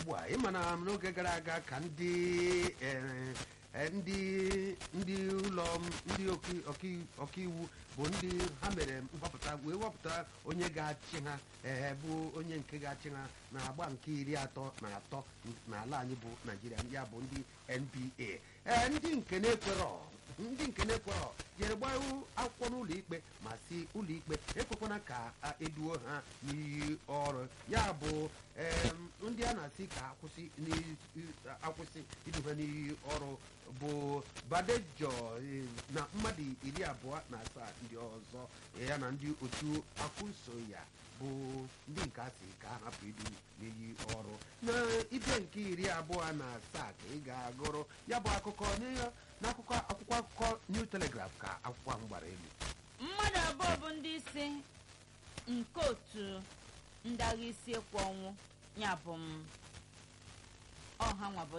ugbu a ịma na n'oge gara aga ka ndị ụlọ ndị ọkaiwu bụ ndị ha mere nhọpụta wee wepụta onye ga-achị ha bụ onye nke ga-achị ha na agba nke 33 n'ala anyị bụ Naijiria, ya bụ ndị NBA. Ndị nke na-ekwerọ jere gbarụ akwụkwọ n'ụlọ ikpe ma si ụlọ ikpe ekwekwana ka eduo ha n'iyi ọrụ, ya bụ ndị a na-asị ka akwụsị idu ha n'iyi ọrụ bụ Badejo na mmadụ 27 ndị ọzọ ya na ndị otu akụso ya bụ ndị nke asị ka a hapụ idu n'iyi ọrụ. Na ibe nke 27 ka ị ga-agụrụ ya bụ akụkọ n'akwụkwọ akụkọ New Telegraph ka akwụkwọ ahụ gbara elu. Mmadụ abụọ bụ ndị isi nke otu ndị agha isi ekwe ọnwụ, ya bụ ọha nwa bụ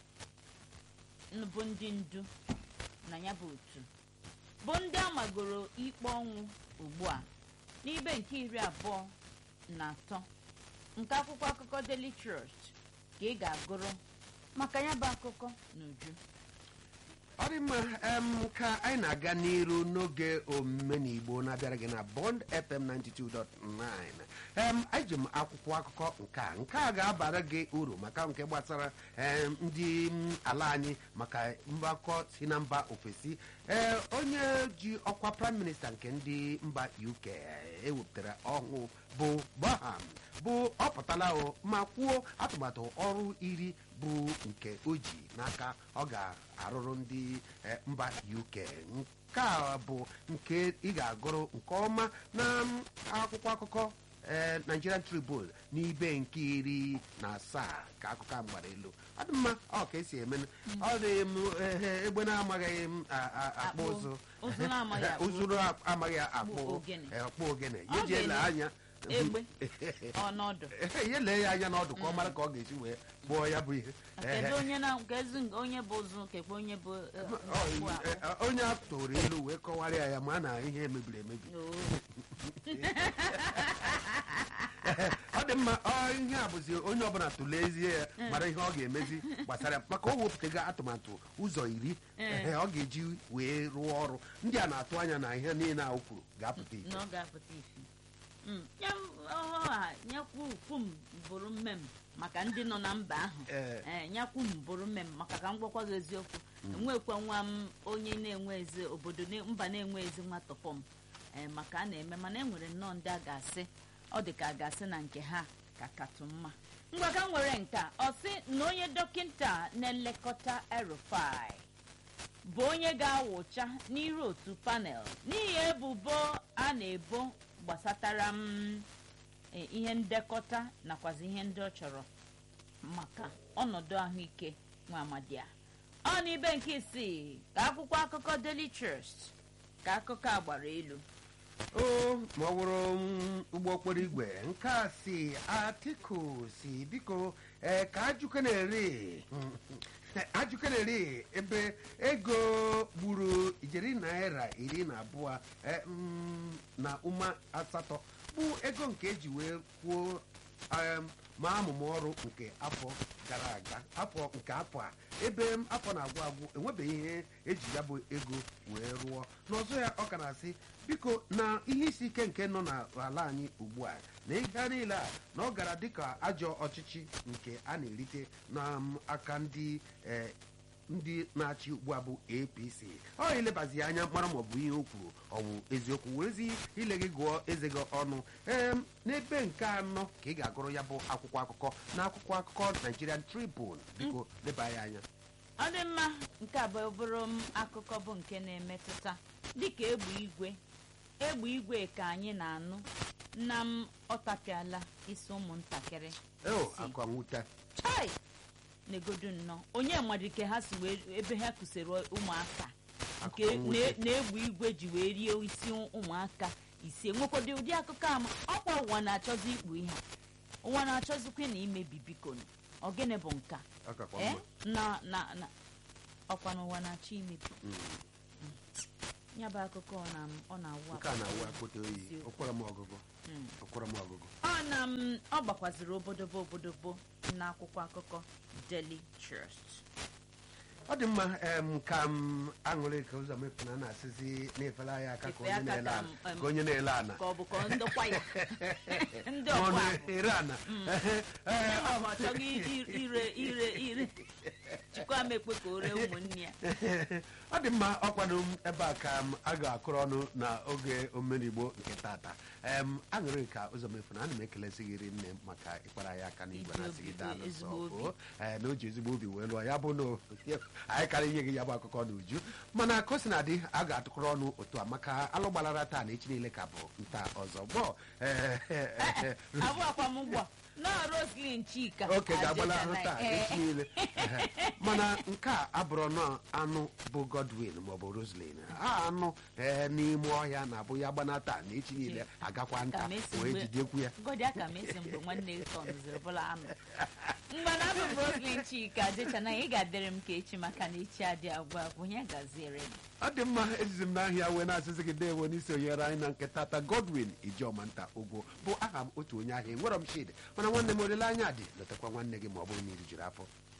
ndị ndu na ya bụ otu bụ ndị amagoro ikpe ọnwụ ugbu a n'ibe nke 23 nke akwụkwọ akụkọ Daily Trust ka ị ga-agụrụ maka ya bụ akụkọ n'uju. Ọ dị mma, ka anyị na-aga n'iru n'oge omenigbo na-abịara gị na Bond FM 92.9. Anyị ji m akwụkwọ akụkọ nke a ga-abara gị uru maka nke gbasara ndị ala anyị maka mgbakọ si na mba ofesi. Onye ji ọkwa Prime Minister nke ndị mba UK ewepụtara ọhụụ bụ Baham bụ ọ pụtala ma kwuo atụmatụ ọrụ 10 bụ nke o ji n'aka ọ ga-arụrụ ndị mba UK. Nke a bụ nke ị ga-agụrụ nke ọma na akwụkwọ akụkọ Nigerian Tribune n'ibe nke 17 ka akụkọ a gbara elu. Ọ dị mma, ọ ka esi eme ọ dị m egbe na-amaghị m akpụ ụzụ amaghị akpụ ogene yejiele anya egbe ọnọdụ ihe lee ya anya n'ọdụ ka ọ mara ka ọ ga-esi wee gbụọ ya bụ ihe. onye bụ ụzụ kekwe onye bụ onye a tụrụ ilu wee kọwara ya ma na ihe emebiri emebi. Ọ dị mma, ihe a bụzi onye ọbụla tụlezie ya mara ihe ọ ga-emezi gbasara maka o wepụtaga atụmatụ ụzọ 10 ọ ga-eji wee rụọ ọrụ. Ndị a na-atụ anya na ihe niile a o kwuru ga-apụta ife. nyakwu m bụrụ mmem maka ndị nọ na mba ahụ. Nyakwu m bụrụ mmem maka ka m gwakwa gị eziokwu, enwekwa nwa m onye na-enwe ezi obodo mba na-enwe ezi nwa tọpọm maka a na-eme, mana enwere nnọọ ndị a ga-asị ọ dị ka a ga-asị na nke ha ka katụ mma. Ngwa ka m nwere nka ọ sị na onye dọkịta na-elekọta El-Rufai bụ onye ga-awụcha n'iru otu panel n'ihi ebubo a na-ebo gbasatara ihe ndekọta nakwazi ihe ndị ọ chọrọ maka ọnọdụ ahụike nwa amadi a. Ọ n'ibe nke 6 ka akwụkwọ akụkọ Daily Trust ka akụkọ a gbara elu. Ma ọ bụrụ ụgbọ okporo igwe nke a si Atiku si biko ka ajụke na-eri ebe ego gburu ijeri naira 12 na ụma 8 bụ ego nke eji wee kwuo ma amụma ọrụ nke afọ gara aga afọ a ebe afọ na-agwụ agwụ enwebeghị ihe eji ya bụ ego wee rụọ. N'ọzọ ya ọ ka na-asị biko na ihe isi ike nke nọ n'ala anyị ugbu a na ihe niile a na ọ gara dịka ajọ ọchịchị nke a na-erite n'aka ndị na-achị ugbu a bụ APC. Ọ elebazi anya mara maọbụ ihe o kwuru ọ bụ eziokwu, werezi ile gị gụọ eze gị ọnụ. N'ebe nke 4 ka ị ga-agụrụ ya bụ akwụkwọ akụkọ na akwụkwọ akụkọ Nigerian Tribune. Biko leba ya anya. Ọ dị mma, nke a bụrụ m akụkọ bụ nke na-emetụta dịka egbe igwe ka anyị na-anụ na m ọtapịala isi ụmụntakịrị akwa nwute chai negodu nnọọ onye madike ha si wee ebe ha kụsiri ụmụaka nke na-egbe igwe ji wee rie isi ụmụaka ise. Nwekwado ụdị akụkọ ama ọkwa ụwa na-achọzi ikpu ihe, ụwa na-achọzikwa na imebi biko ogene bụ nka na ọkwa n'ụwa na-achọ imebi. Ya bụ akụkọ ọ na-awụ akpọte oyi. Ọ kwara m ọgụgụ. Ọ gbakwaziri obodobo n'akwụkwọ akụkọ Daily Trust. ọ dị mma ka m aṅụrị ka ụzọ mepụna na-asịzi na-efela ya aka ka onye na-ele ana ka ọ bụ ka ndokwa ya ndị ma ọ ọkwa na-ere ana ọ chọghị ire Chukwuama ekwe ka o ree ụmụnne ya. ọ dị mma ọkwado m ebe a ka a ga-akụrụ ọnụ na oge omenigbo nke tata aṅụrị ka ụzọ mefuna ana m ekelesi gị nne maka ịkpara ya aka n'igwe na-asị gị daalụ nsọ na o ji ezigbo obi wee lụọ ya bụ na anyị karịa ihe gị ya bụ akụkọ n'uju mana ka o si na dị a ga-atụkọrọ ọnụ otu a maka alụ gbalara taa na echi niile ka bụ nta ọzọ gbọọ abụọkwa m gbọ na Roslyn Chika oke ga-agbalahu taa echi niile mana nke a abụrụ na anụ bụ Godwin maọbụ Roslyn anụ n'ime ọhịa na-abụ ya gbana taa na echi niile agakwa nta wee jidekwu ya godi aka mesi mgbe nwanne gị tọnụziri bụla anụ mgbana abụ Roslyn Chika jechana ị ga-adịrị m ka echi maka na echi adị agwa agwụ ya gaziere m. ọ dị mma ejizi m n'ahịa wee na-asịsị gị dewo n'isi onyere anyị na nke tata Godwin Ijeọma nta Ogwo bụ aha m otu onye ahịa enwerọ m shid mana nwanne m olileanya dị letakwa nwanne gị ma ọ bụrụ na iri jiri afọ